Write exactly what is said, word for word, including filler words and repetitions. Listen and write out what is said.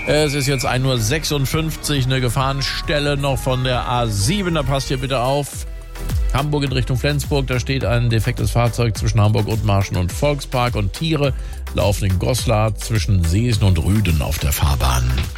Es ist jetzt ein Uhr sechsundfünfzig, eine Gefahrenstelle noch von der A sieben, da passt ihr bitte auf. Hamburg in Richtung Flensburg, da steht ein defektes Fahrzeug zwischen Hamburg Othmarschen und Volkspark und Tiere laufen in Goslar zwischen Seesen und Rüden auf der Fahrbahn.